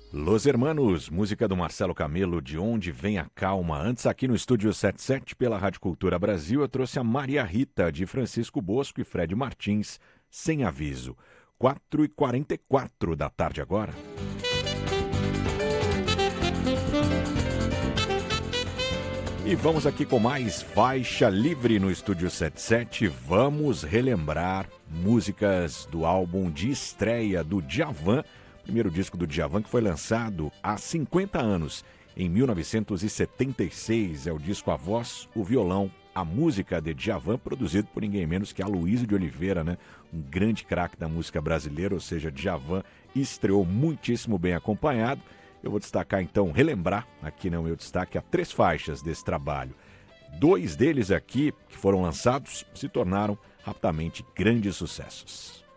Los Hermanos, música do Marcelo Camelo, De Onde Vem a Calma. Antes, aqui no Estúdio 77, pela Rádio Cultura Brasil, eu trouxe a Maria Rita, de Francisco Bosco e Fred Martins, Sem Aviso. 4h44 da tarde agora. E vamos aqui com mais Faixa Livre no Estúdio 77. Vamos relembrar músicas do álbum de estreia do Djavan, primeiro disco do Djavan, que foi lançado há 50 anos, em 1976. É o disco A Voz, o Violão, a música de Djavan, produzido por ninguém menos que Aloysio de Oliveira, né? Um grande craque da música brasileira, ou seja, Djavan estreou muitíssimo bem acompanhado. Eu vou destacar então, relembrar aqui no meu destaque, a 3 faixas desse trabalho. 2 deles aqui, que foram lançados, se tornaram rapidamente grandes sucessos.